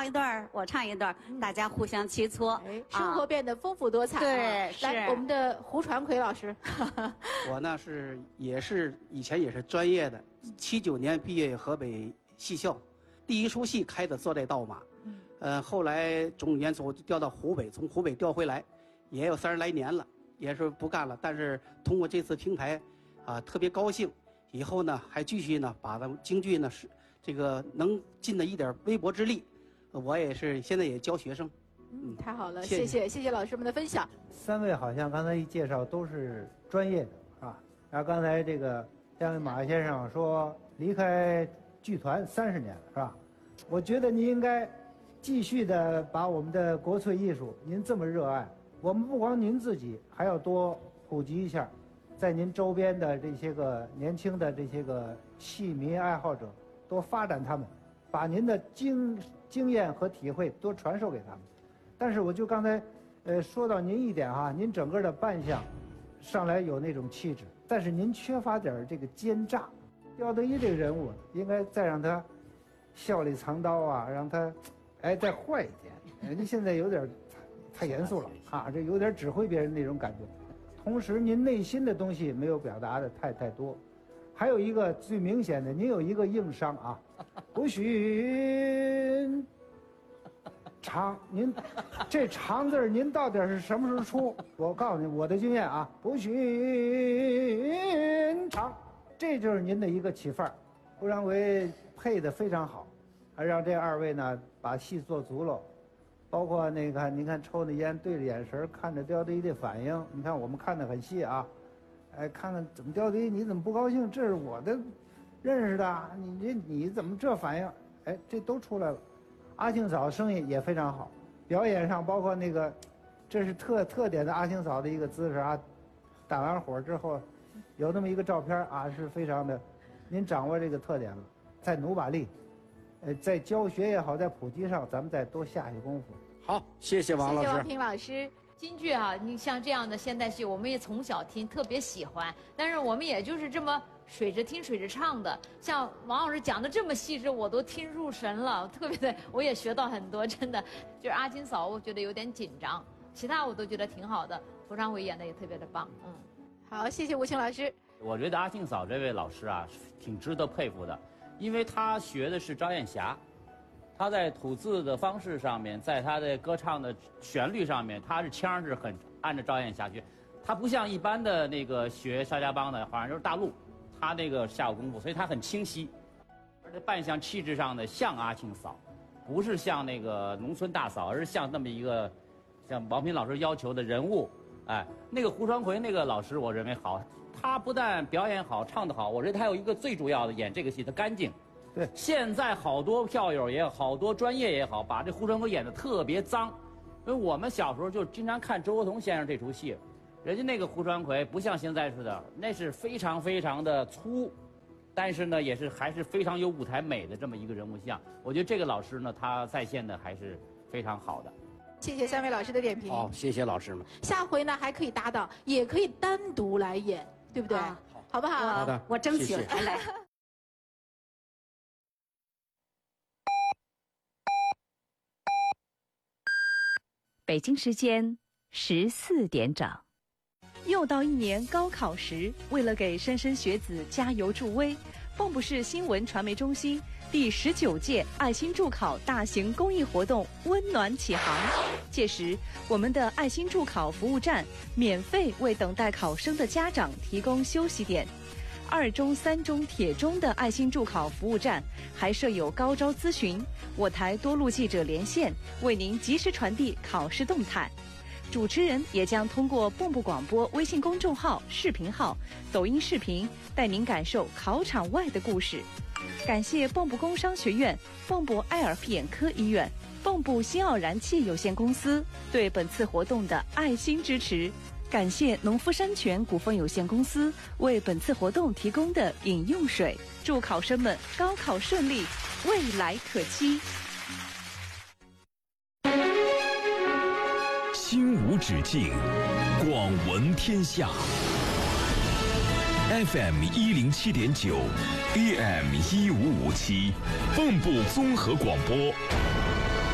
唱一段，我唱一段，大家互相切磋， 生活变得丰富多彩。 对， 来，我们的胡传奎老师。 我呢以前也是专业的，79年毕业河北戏校，第一出戏开的《坐在道马》。后来种种因素就调到湖北，从湖北调回来，也有30来年了，也是不干了。但是通过这次平台，特别高兴。以后呢，还继续呢，把咱们京剧呢是这个能尽的一点微薄之力。我也是现在也教学生。 太好了，谢谢老师们的分享。 3位好像刚才一介绍都是专业的啊。然后刚才这个像马先生说离开剧团30年了，是吧？我觉得您应该继续的把我们的国粹艺术，您这么热爱，我们不光您自己，还要多普及一下，在您周边的这些个年轻的这些个戏迷爱好者，多发展他们，把您的经验和体会多传授给他们。但是我就刚才说到您一点哈，您整个的扮相上来有那种气质，但是您缺乏点这个奸诈。刁德一这个人物应该再让他笑里藏刀啊，让他再坏一点。您现在有点太严肃了啊，这有点指挥别人那种感觉。同时您内心的东西没有表达的太多。还有一个最明显的，您有一个硬伤啊，不许长，您这长字您到底是什么时候出？我告诉你我的经验啊，不许长，这就是您的一个起范儿。胡长奎配得非常好，还让这2位呢把戏做足了。包括那个您看抽的烟，对着眼神看着刁德一的反应，你看我们看得很细啊。看看怎么刁德一你怎么不高兴？这是我的认识的，你怎么这反应？这都出来了。阿庆嫂声音也非常好，表演上包括那个，这是特点的阿庆嫂的一个姿势啊。打完火之后，有那么一个照片啊，是非常的，您掌握这个特点了，再努把力，在教学也好，在普及上，咱们再多下些功夫。 好，谢谢王老师。 谢谢王平老师。 京剧啊，你像这样的现代戏，我们也从小听，特别喜欢。但是我们也就是这么水着听水着唱的。像王老师讲的这么细致，我都听入神了，特别的，我也学到很多。真的，就是阿金嫂，我觉得有点紧张，其他我都觉得挺好的。胡长奎演的也特别的棒。 好，谢谢吴清老师。 我觉得阿庆嫂这位老师啊，挺值得佩服的，因为他学的是赵艳霞。他在吐字的方式上面，在他的歌唱的旋律上面，他是腔是很按照赵艳霞学，他不像一般的那个学肖家浜的，好像就是大陆，他那个下有功夫，所以他很清晰，而且扮相气质上的像阿庆嫂，不是像那个农村大嫂，而是像那么一个像王平老师要求的人物。那个胡传奎那个老师，我认为好，他不但表演好，唱得好，我认为他有一个最主要的，演这个戏他干净。 对， 现在好多票友也好，多专业也好，把这胡传奎演得特别脏。因为我们小时候就经常看周国同先生这出戏，人家那个胡传奎不像现在似的，那是非常非常的粗，但是呢，还是非常有舞台美的这么一个人物像。我觉得这个老师呢，他再现的还是非常好的。 谢谢3位老师的点评。 好，谢谢老师们。 下回呢还可以搭档，也可以单独来演，对不对？好不好？ 好的， 我争取来。 北京时间14点整，又到一年高考时，为了给莘莘学子加油助威，蚌埠市新闻传媒中心第19届爱心助考大型公益活动温暖启航。届时，我们的爱心助考服务站免费为等待考生的家长提供休息点。2中、3中、铁中的爱心助考服务站还设有高招咨询，我台多路记者连线，为您及时传递考试动态。主持人也将通过蚌埠广播微信公众号、视频号、抖音视频，带您感受考场外的故事。感谢蚌埠工商学院、蚌埠爱尔眼科医院、蚌埠新奥燃气有限公司对本次活动的爱心支持。感谢农夫山泉股份有限公司为本次活动提供的饮用水。祝考生们高考顺利，未来可期。 心无止境，广闻天下。FM 107.9 AM 1557，蚌埠综合广播。